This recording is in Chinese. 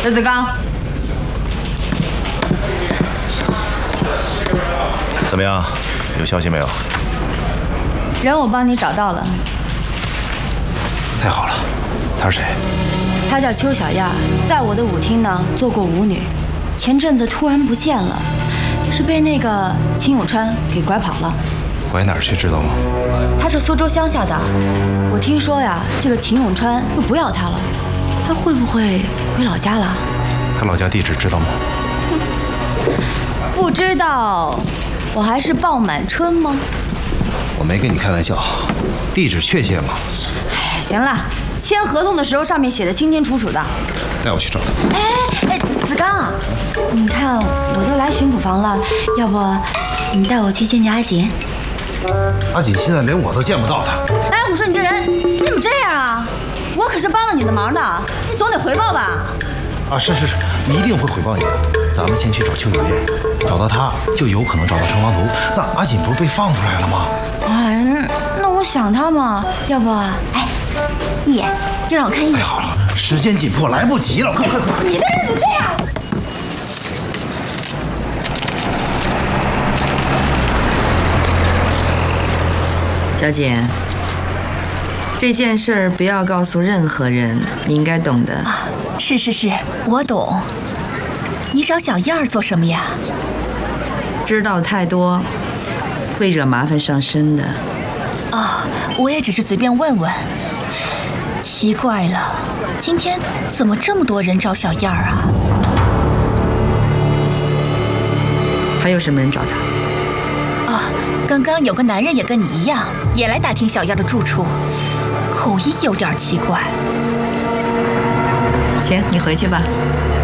刘子刚， 怎么样？有消息没有？ 人我帮你找到了。 太好了，她是谁？ 她叫邱小燕，在我的舞厅呢做过舞女，前阵子突然不见了，是被那个秦永川给拐跑了。 拐哪儿去知道吗？ 她是苏州乡下的，我听说呀，这个秦永川又不要她了，她会不会回老家了？ 她老家地址知道吗？ 不知道，我还是鲍满春吗？ 我没跟你开玩笑，地址确切吗？ 哎，行了，签合同的时候上面写的清清楚楚的。 带我去找她。 哎，子刚，你看我都来巡捕房了，要不你带我去见见阿锦？ 阿锦现在连我都见不到她。 哎，我说你这人，你怎么这样啊？我可是帮了你的忙的，你总得回报吧？ 啊，是，一定会回报你的。咱们先去找邱小燕，找到她就有可能找到城隍图。那阿锦不是被放出来了吗？ 哎，那我想他嘛，要不，哎，一眼就让我看一眼。 哎，好了，时间紧迫，来不及了，快！ 你这人怎么这样？ 小姐，这件事儿不要告诉任何人，你应该懂的。 啊，是，我懂。你找小燕儿做什么呀？ 知道太多，会惹麻烦上身的。 啊，我也只是随便问问。奇怪了，今天怎么这么多人找小燕儿啊？ 还有什么人找她？ 啊，刚刚有个男人也跟你一样，也来打听小燕的住处，口音有点奇怪。 行，你回去吧。